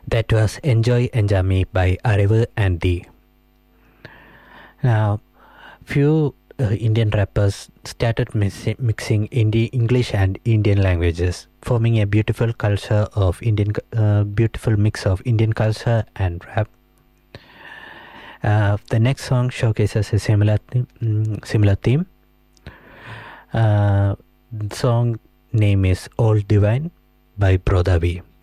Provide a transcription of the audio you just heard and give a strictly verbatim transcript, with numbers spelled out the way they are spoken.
That was Enjoy Enjami by Arivu and D. Now, few uh, Indian rappers started mixi- mixing Hindi, English and Indian languages, forming a beautiful culture of Indian, uh, beautiful mix of Indian culture and rap. Uh, the next song showcases a similar theme. Mm, similar theme. Uh, the song name is Old Divine by Brodavi.